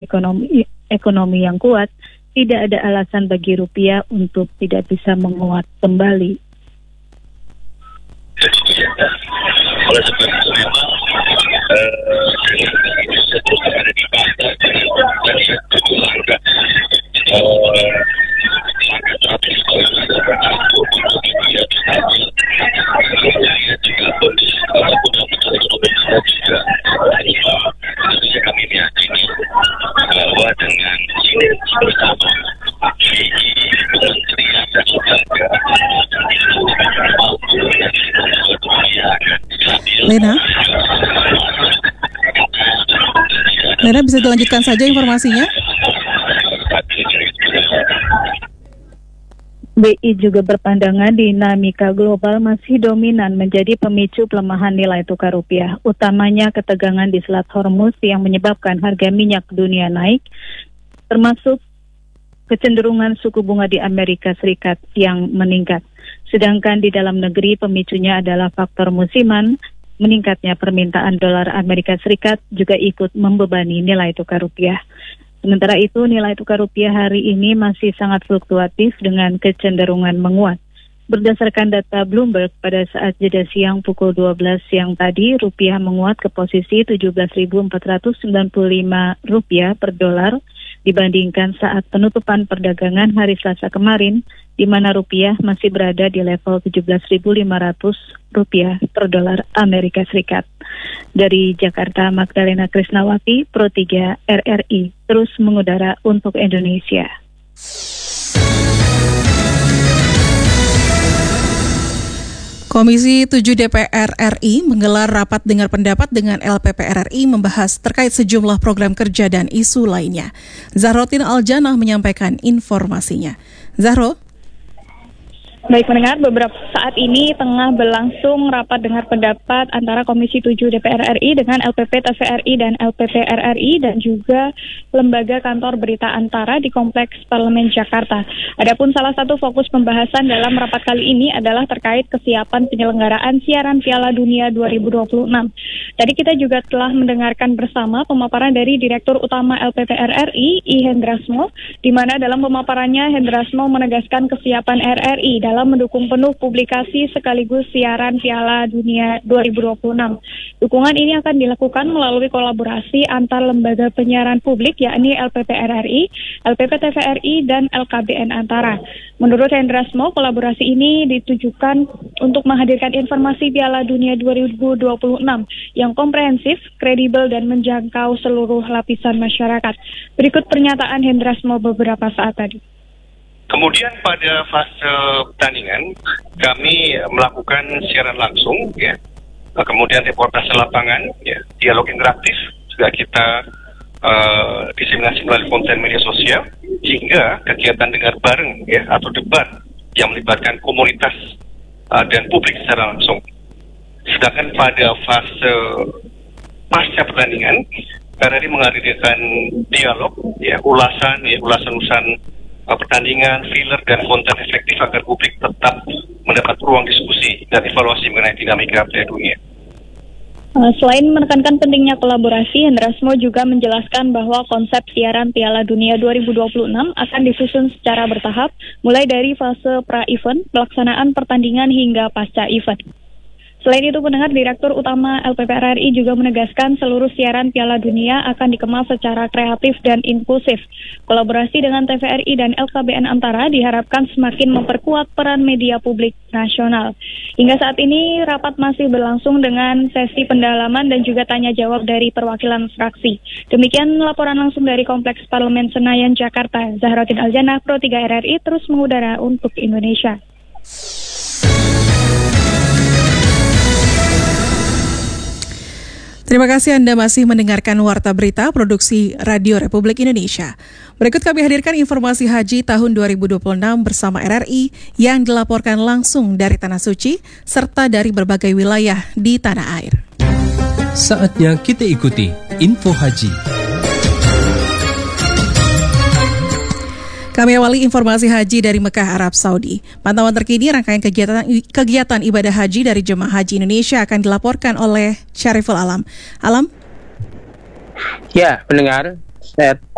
ekonomi yang kuat, tidak ada alasan bagi rupiah untuk tidak bisa menguat kembali. Oleh sebab itu memang terus ada di pasar dan yang kedua juga sangat terapi juga kondisi fundamental ekonomi kita juga harusnya kami meyakini bahwa dengan sinergi bersama kementerian dan lembaga Lena bisa dilanjutkan saja informasinya. BI juga berpandangan dinamika global masih dominan menjadi pemicu pelemahan nilai tukar rupiah, utamanya ketegangan di Selat Hormuz yang menyebabkan harga minyak dunia naik, termasuk kecenderungan suku bunga di Amerika Serikat yang meningkat. Sedangkan di dalam negeri pemicunya adalah faktor musiman, meningkatnya permintaan dolar Amerika Serikat juga ikut membebani nilai tukar rupiah. Sementara itu, nilai tukar rupiah hari ini masih sangat fluktuatif dengan kecenderungan menguat. Berdasarkan data Bloomberg, pada saat jeda siang pukul 12 siang tadi, rupiah menguat ke posisi Rp17.495 per dolar dibandingkan saat penutupan perdagangan hari Selasa kemarin, di mana rupiah masih berada di level Rp17.500 per dolar Amerika Serikat. Dari Jakarta, Magdalena Krisnawati, Pro 3 RRI, terus mengudara untuk Indonesia. Komisi 7 DPR RI menggelar rapat dengar pendapat dengan LPP RRI membahas terkait sejumlah program kerja dan isu lainnya. Zahrotin Aljanah menyampaikan informasinya. Zahro? Baik pendengar, beberapa saat ini tengah berlangsung rapat dengar pendapat antara Komisi 7 DPR RI dengan LPP TVRI dan LPP RRI dan juga Lembaga Kantor Berita Antara di Kompleks Parlemen Jakarta. Adapun salah satu fokus pembahasan dalam rapat kali ini adalah terkait kesiapan penyelenggaraan siaran Piala Dunia 2026. Tadi kita juga telah mendengarkan bersama pemaparan dari Direktur Utama LPP RRI, I Hendrasmo, di mana dalam pemaparannya Hendrasmo menegaskan kesiapan RRI dalam mendukung penuh publikasi sekaligus siaran Piala Dunia 2026. Dukungan ini akan dilakukan melalui kolaborasi antar lembaga penyiaran publik yakni LPP RRI, LPP TVRI, dan LKBN Antara. Menurut Hendrasmo, kolaborasi ini ditujukan untuk menghadirkan informasi Piala Dunia 2026 yang komprehensif, kredibel, dan menjangkau seluruh lapisan masyarakat. Berikut pernyataan Hendrasmo beberapa saat tadi. Kemudian pada fase pertandingan kami melakukan siaran langsung, ya. Kemudian reportase lapangan, ya, dialog interaktif juga kita diseminasi melalui konten media sosial, hingga kegiatan dengar bareng, ya, atau debat yang melibatkan komunitas dan publik secara langsung. Sedangkan pada fase pasca pertandingan, RRI menghadirkan dialog, ya, ulasan pertandingan, filler, dan konten efektif agar publik tetap mendapat ruang diskusi dan evaluasi mengenai dinamika Piala Dunia. Selain menekankan pentingnya kolaborasi, Hendrasmo juga menjelaskan bahwa konsep siaran Piala Dunia 2026 akan disusun secara bertahap, mulai dari fase pra-event, pelaksanaan pertandingan hingga pasca event. Selain itu, pendengar, Direktur Utama LPP RRI juga menegaskan seluruh siaran Piala Dunia akan dikemas secara kreatif dan inklusif. Kolaborasi dengan TVRI dan LKBN Antara diharapkan semakin memperkuat peran media publik nasional. Hingga saat ini, rapat masih berlangsung dengan sesi pendalaman dan juga tanya jawab dari perwakilan fraksi. Demikian laporan langsung dari Kompleks Parlemen Senayan, Jakarta. Zahrotin Aljanah, Pro 3 RRI, terus mengudara untuk Indonesia. Terima kasih Anda masih mendengarkan Warta Berita Produksi Radio Republik Indonesia. Berikut kami hadirkan informasi haji tahun 2026 bersama RRI yang dilaporkan langsung dari Tanah Suci serta dari berbagai wilayah di tanah air. Saatnya kita ikuti info haji. Kami awali informasi haji dari Mekah, Arab Saudi. Pantauan terkini rangkaian kegiatan ibadah haji dari jemaah haji Indonesia akan dilaporkan oleh Syariful Alam. Alam? Ya, pendengar,